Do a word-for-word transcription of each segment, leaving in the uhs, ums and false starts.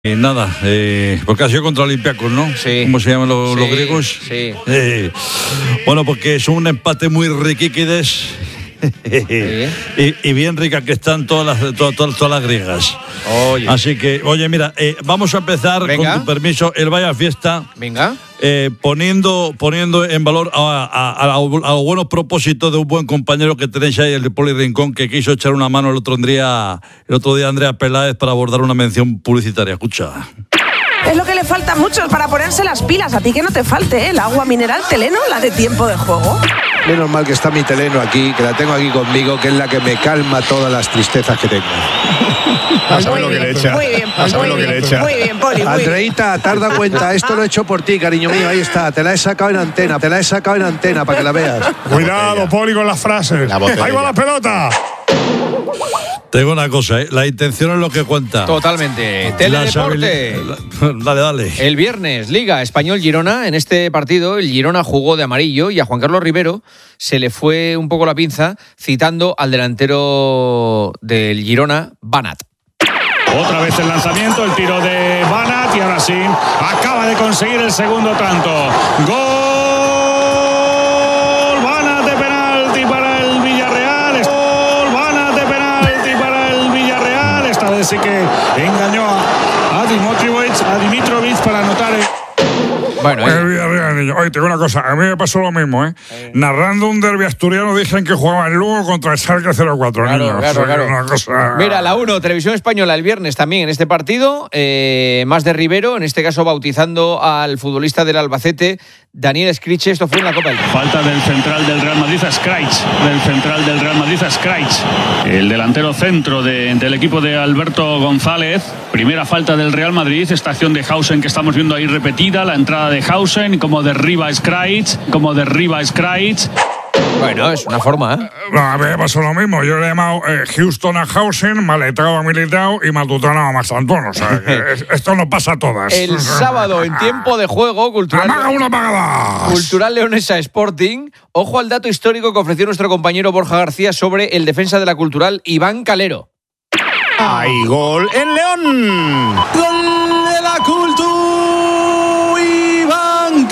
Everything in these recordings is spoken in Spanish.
Eh, nada, eh, porque ha sido contra Olympiacos, ¿no? Sí. ¿Cómo se llaman los, sí, los griegos? Sí. Eh, bueno, porque es un empate muy riquiquides. ¿Sí? y, y bien rica que están todas las, todas, todas, todas las griegas. Oye. Así que, oye, mira, eh, vamos a empezar, Venga. con tu permiso, el Vaya Fiesta. Venga. Eh, poniendo, poniendo en valor a, a, a, a los buenos propósitos de un buen compañero que tenéis ahí, el de Poli Rincón, que quiso echar una mano el otro día, el otro día Andrea Peláez para abordar una mención publicitaria. Escucha. Es lo que le falta a muchos para ponerse las pilas. A ti que no te falte, ¿eh? El agua mineral Teleno, la de Tiempo de Juego. Menos mal que está mi Teleno aquí, que la tengo aquí conmigo, que es la que me calma todas las tristezas que tengo. A saber lo que le echa. Muy bien, a saber lo que le echa. Muy bien, Poli. Andreita, te has dado cuenta, esto lo he hecho por ti, cariño mío, ahí está, te la he sacado en antena, te la he sacado en antena para que la veas. Cuidado, Poli, con las frases. La ahí va la pelota. Te digo una cosa, ¿eh? La intención es lo que cuenta. Totalmente. Teledeporte. Dale, dale. El viernes, Liga Español-Girona. En este partido, el Girona jugó de amarillo y a Juan Carlos Rivero se le fue un poco la pinza citando al delantero del Girona, Banat. Otra vez el lanzamiento, el tiro de Banat y ahora sí, acaba de conseguir el segundo tanto. ¡Gol! Banat de penalti para el Villarreal. ¡Gol! Banat de penalti para el Villarreal. Esta vez sí que engañó a, a Dimitrovic, a Dimitrovic para anotar el... Bueno, el Villarreal, niño. Oye, te digo una cosa, a mí me pasó lo mismo, ¿eh? eh. Narrando un derbi asturiano dicen que jugaba el Lugo contra el Schalke cero cuatro, claro, niños. Claro, claro. Una cosa... Mira, la uno, Televisión Española el viernes también en este partido, eh, más de Rivero, en este caso bautizando al futbolista del Albacete, Daniel Scriche. Esto fue en la Copa del Rey. Falta del central del Real Madrid a Scriche, del central del Real Madrid a Scriche, el delantero centro de, del equipo de Alberto González. Primera falta del Real Madrid, esta acción de Hausen que estamos viendo ahí repetida, la entrada de Hausen, como derriba a Scriche, como derriba a Scriche. Bueno, es una forma, ¿eh? A mí me pasó lo mismo. Yo le he llamado eh, Houston a Hausen, Maletao a Militao y Matutano a Mastantón. O sea, es, esto no pasa a todas. El sábado, en Tiempo de Juego, Cultural, ¡Amaga una pagada! Cultural Leonesa Sporting. Ojo al dato histórico que ofreció nuestro compañero Borja García sobre el defensa de la Cultural, Iván Calero. ¡Hay gol en León! ¡Gol de la Cultural! ¡Iván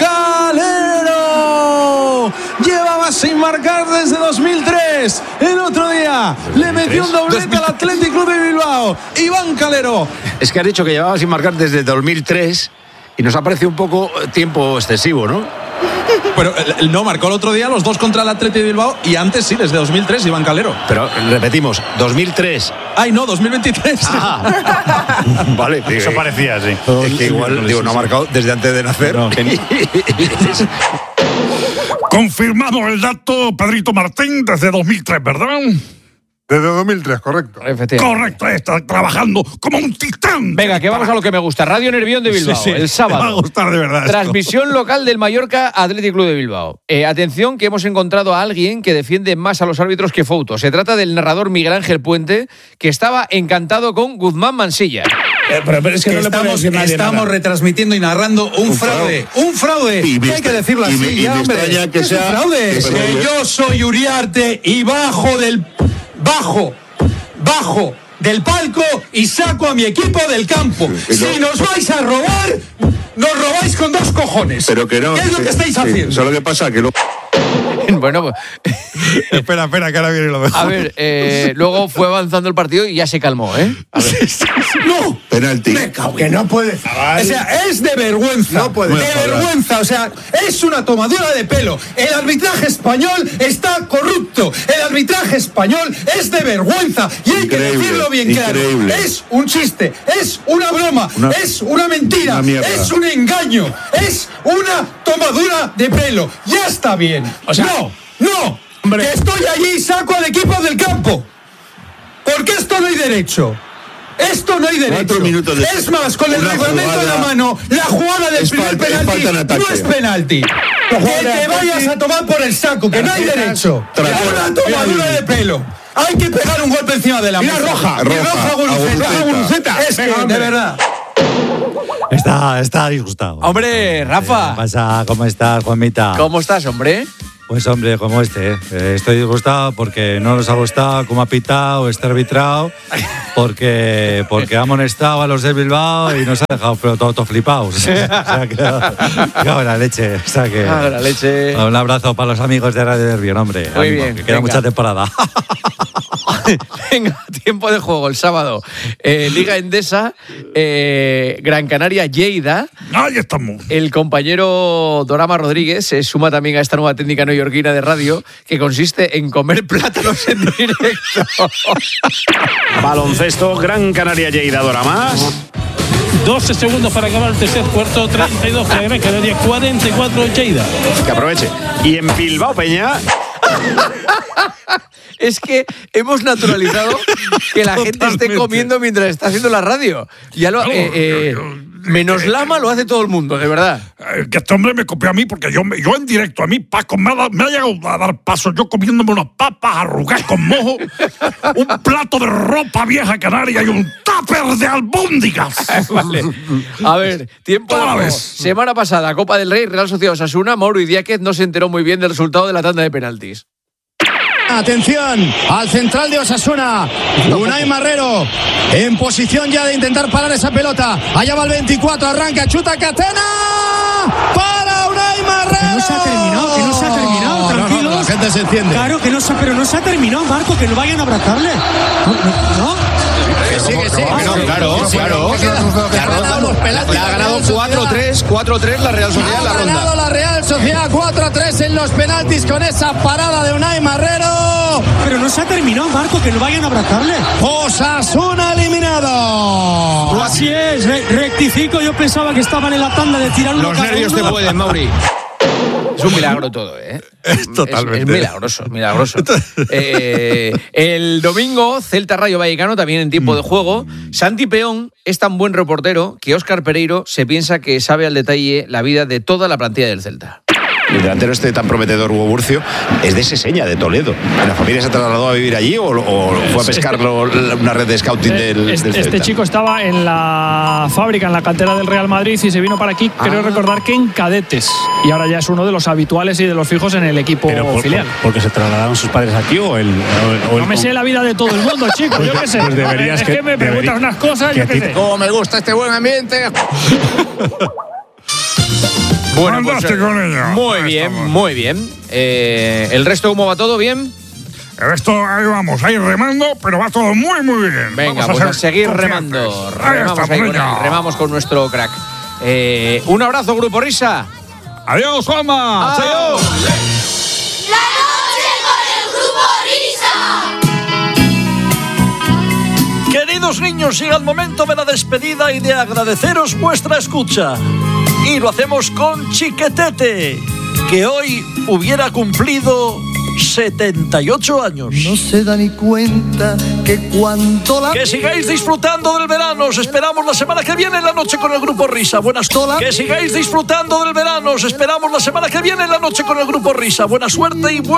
Calero! Llevaba sin marcar desde dos mil tres. El otro día le metió un doblete al Athletic Club de Bilbao. Iván Calero. Es que has dicho que llevaba sin marcar desde dos mil tres y nos ha parecido un poco tiempo excesivo, ¿no? Pero no, marcó el otro día los dos contra el Athletic de Bilbao y antes sí, desde dos mil tres, Iván Calero. Pero repetimos, dos mil tres. Ay, no, dos mil veintitrés. Ah. Vale, eso parecía, sí. Es que igual, digo, no ha marcado desde antes de nacer. No, Confirmado el dato, Pedrito Martín, desde dos mil tres, ¿verdad? Desde dos mil tres, correcto. Correcto, está trabajando como un titán. Venga, que vamos a lo que me gusta. Radio Nervión de Bilbao, sí, sí, el sábado. Me va a gustar de verdad. Transmisión esto. local del Mallorca Athletic Club de Bilbao. Eh, atención, que hemos encontrado a alguien que defiende más a los árbitros que Fouto. Se trata del narrador Miguel Ángel Puente, que estaba encantado con Guzmán Mansilla. Eh, pero, pero es que, que no estamos, le puede decir nadie Estamos nada. retransmitiendo y narrando un, un fraude. fraude. ¡Un fraude! Y hay que decirlo así, y, y ya, hombre. Que es sea, un fraude. Es que yo soy Uriarte y bajo del... Bajo... Bajo del palco y saco a mi equipo del campo. Si nos vais a robar, nos robáis con dos cojones. Pero que no. ¿Qué es lo que estáis haciendo? Solo que pasa que lo... Bueno, pues... espera, espera, que ahora viene lo mejor. A ver, eh, luego fue avanzando el partido y ya se calmó, ¿eh? A ver. ¡No! Penalti. Me cago que no puede. O sea, es de vergüenza. No puede. De vergüenza. O sea, es una tomadura de pelo. El arbitraje español está corrupto. El arbitraje español es de vergüenza. Y hay increíble, que decirlo bien increíble. claro. Es un chiste. Es una broma. Una, es una mentira. Una es un engaño. Es una tomadura de pelo. Ya está bien. O sea, no, no. Hombre. Que estoy allí y saco al equipo del campo. Porque esto no hay derecho. Esto no hay derecho. De... Es más, con el reglamento en la mano, la jugada del primer falta, penalti no es penalti. Que te vayas a tomar por el saco, que no hay derecho. Es una tomadura de pelo. Hay que pegar un golpe encima de la mesa. roja, roja, roja, Guruceta. Guruceta. Es que, de verdad. Está, está disgustado. Hombre, Rafa. ¿Qué pasa? ¿Cómo estás, Juanmita? ¿Cómo estás, hombre? Pues hombre, como este, ¿eh? Estoy disgustado porque no nos ha gustado cómo ha pitado este arbitrado, porque, porque ha amonestado a los del Bilbao y nos ha dejado pero todo, todo flipados. O sea, que, cago en la leche. O sea que, cago en la leche. Un abrazo para los amigos de Radio Nervión, hombre. Muy ánimo, bien, que queda venga. mucha temporada. Venga, tiempo de juego el sábado. Eh, Liga Endesa, eh, Gran Canaria, Lleida. Ahí estamos. El compañero Dorama Rodríguez se suma también a esta nueva técnica neoyorquina de radio que consiste en comer plátanos en directo. Baloncesto, Gran Canaria, Lleida, Doramas. doce segundos para acabar el tercer cuarto, treinta y dos para Gran Canaria, cuarenta y cuatro Lleida. Que aproveche. Y en Bilbao, Peña. Es que hemos naturalizado que la gente esté comiendo mientras está haciendo la radio. Ya lo, eh, eh, menos Lama lo hace todo el mundo, de verdad. Eh, que este hombre me copió a mí porque yo, yo en directo, a mí Paco me ha, dado- me ha llegado a dar paso, yo comiéndome unas papas arrugadas con mojo, un plato de ropa vieja canaria y un tupper de albóndigas. Vale. A ver, tiempo de Otra juego. vez. Semana pasada, Copa del Rey, Real Sociedad Osasuna, Mauro Idiáquez no se enteró muy bien del resultado de la tanda de penaltis. Atención al central de Osasuna, Unai Marrero, en posición ya de intentar parar esa pelota. Allá va el veinticuatro, arranca, chuta, Catena. ¡Para Unai Marrero! Que no se ha terminado, que no se ha terminado, tranquilos. No, no, la gente se enciende. Claro que no se, pero no se ha terminado, Marco, que no vayan a abrazarle. No, no, ¿no? Que sí, que sí. No, claro, claro. Le ha ganado los penaltis. Le ha ganado cuatro tres, cuatro tres la Real Sociedad en la Ha ronda. ganado la Real Sociedad cuatro a tres en los penaltis con esa parada de Unai Marrero. Pero no se ha terminado, Marco, que no vayan a abrazarle. Osasuna eliminado. Así es, re- rectifico, yo pensaba que estaban en la tanda de tirar uno Los cada nervios uno. te pueden, Mauri. Es un milagro todo, ¿eh? Es totalmente. Es, es milagroso, milagroso. Eh, el domingo, Celta Rayo Vallecano, también en tiempo de juego. Santi Peón es tan buen reportero que Óscar Pereiro se piensa que sabe al detalle la vida de toda la plantilla del Celta. El delantero este tan prometedor, Hugo Burcio, es de Seseña, de Toledo. ¿La familia se trasladó a vivir allí o, o fue a pescar lo- una red de scouting del, Este, del Celta? este chico estaba en la fábrica, en la cantera del Real Madrid y se vino para aquí, creo recordar que en cadetes. Y ahora ya es uno de los habituales y de los fijos en el equipo Pero por- filial. por- porque se trasladaron sus padres aquí o el. o- o el- No me sé la vida de todo el mundo, chicos, yo qué sé. Pues deberías es que, que- me preguntas debería- unas cosas, que yo a qué ti- sé. ¿Cómo me gusta este buen ambiente? Bueno, pues, Fantástico, niño. muy Ahí bien, estamos. muy bien. Eh, ¿El resto cómo va todo? ¿Bien? Esto, ahí vamos, ahí remando, pero va todo muy, muy bien. Venga, Vamos pues a ser seguir confiantes. remando. Ahí Remamos, estamos, ahí con niño. él, remamos con nuestro crack. Eh, un abrazo, Grupo Risa. Adiós, Juanma. Adiós. La noche con el Grupo Risa. Queridos niños, llega el momento de la despedida y de agradeceros vuestra escucha. Y lo hacemos con Chiquetete, que hoy hubiera cumplido setenta y ocho años. No se da ni cuenta que cuando la... Que sigáis disfrutando del verano. Os esperamos la semana que viene en la noche con el Grupo Risa. Buenas tolas. Que sigáis disfrutando del verano. Os esperamos la semana que viene en la noche con el Grupo Risa. Buena suerte y buena